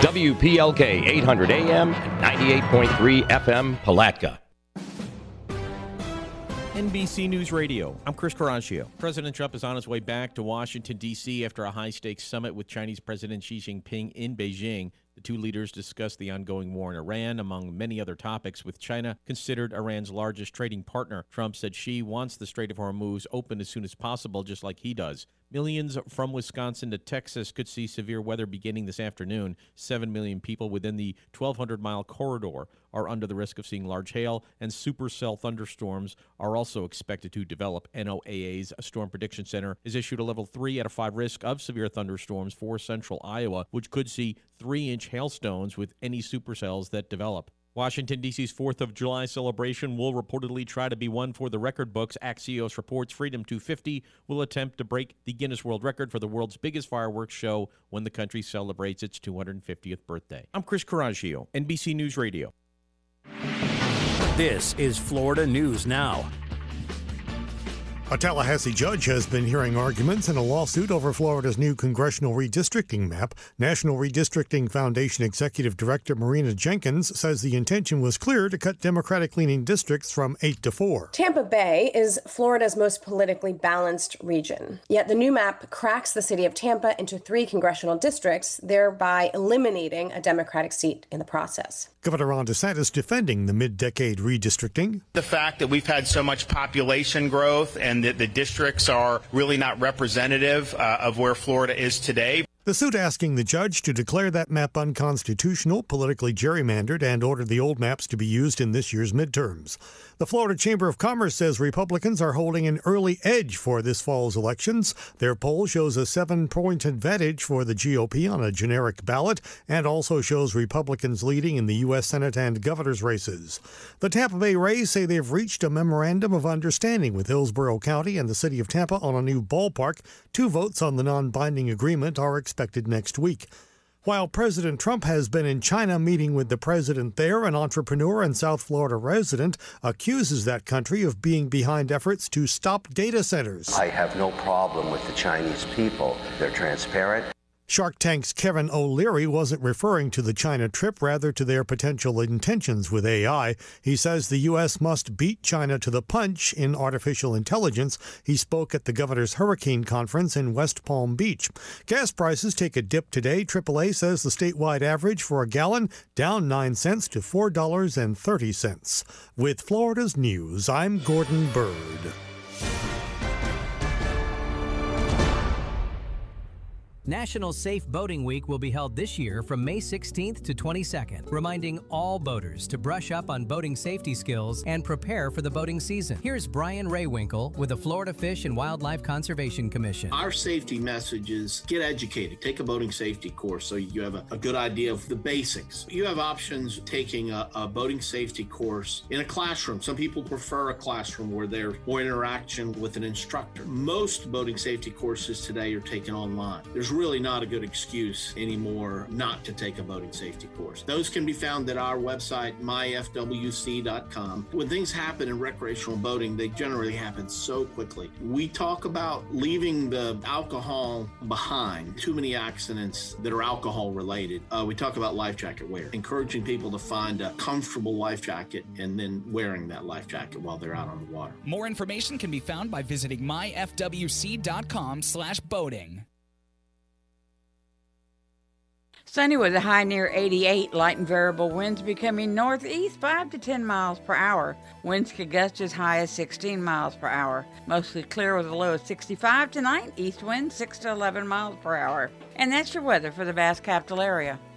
WPLK 800 AM and 98.3 FM Palatka. NBC News Radio. I'm Chris Caraccio. President Trump is on his way back to Washington, D.C. after a high-stakes summit with Chinese President Xi Jinping in Beijing. The two leaders discussed the ongoing war in Iran, among many other topics, with China considered Iran's largest trading partner. Trump said Xi wants the Strait of Hormuz open as soon as possible, just like he does. Millions from Wisconsin to Texas could see severe weather beginning this afternoon. 7 million people within the 1,200-mile corridor are under the risk of seeing large hail, and supercell thunderstorms are also expected to develop. NOAA's Storm Prediction Center has issued a level 3 out of 5 risk of severe thunderstorms for central Iowa, which could see 3-inch hailstones with any supercells that develop. Washington, D.C.'s 4th of July celebration will reportedly try to be one for the record books. Axios reports Freedom 250 will attempt to break the Guinness World Record for the world's biggest fireworks show when the country celebrates its 250th birthday. I'm Chris Caraccio, NBC News Radio. This is Florida News Now. A Tallahassee judge has been hearing arguments in a lawsuit over Florida's new congressional redistricting map. National Redistricting Foundation Executive Director Marina Jenkins says the intention was clear to cut Democratic-leaning districts from 8 to 4. Tampa Bay is Florida's most politically balanced region. Yet the new map cracks the city of Tampa into 3 congressional districts, thereby eliminating a Democratic seat in the process. Governor Ron DeSantis defending the mid-decade redistricting. The fact that we've had so much population growth and that the districts are really not representative of where Florida is today. The suit asking the judge to declare that map unconstitutional, politically gerrymandered, and order the old maps to be used in this year's midterms. The Florida Chamber of Commerce says Republicans are holding an early edge for this fall's elections. Their poll shows a 7-point advantage for the GOP on a generic ballot and also shows Republicans leading in the U.S. Senate and governor's races. The Tampa Bay Rays say they've reached a memorandum of understanding with Hillsborough County and the city of Tampa on a new ballpark. 2 votes on the non-binding agreement are expected next week. While President Trump has been in China meeting with the president there, an entrepreneur and South Florida resident accuses that country of being behind efforts to stop data centers. I have no problem with the Chinese people. They're transparent. Shark Tank's Kevin O'Leary wasn't referring to the China trip, rather to their potential intentions with AI. He says the U.S. must beat China to the punch in artificial intelligence. He spoke at the governor's hurricane conference in West Palm Beach. Gas prices take a dip today. AAA says the statewide average for a gallon down 9 cents to $4.30. With Florida's News, I'm Gordon Bird. National Safe Boating Week will be held this year from May 16th to 22nd, reminding all boaters to brush up on boating safety skills and prepare for the boating season. Here's Brian Raywinkle with the Florida Fish and Wildlife Conservation Commission. Our safety message is get educated. Take a boating safety course so you have a good idea of the basics. You have options taking a boating safety course in a classroom. Some people prefer a classroom where there's more interaction with an instructor. Most boating safety courses today are taken online. There's really not a good excuse anymore not to take a boating safety course. Those can be found at our website, myfwc.com. When things happen in recreational boating, they generally happen so quickly. We talk about leaving the alcohol behind. Too many accidents that are alcohol related. We talk about life jacket wear, encouraging people to find a comfortable life jacket and then wearing that life jacket while they're out on the water. More information can be found by visiting myfwc.com/boating. Sunny with a high near 88, light and variable winds becoming northeast 5 to 10 miles per hour. Winds could gust as high as 16 miles per hour. Mostly clear with a low of 65 tonight, east wind 6 to 11 miles per hour. And that's your weather for the vast capital area.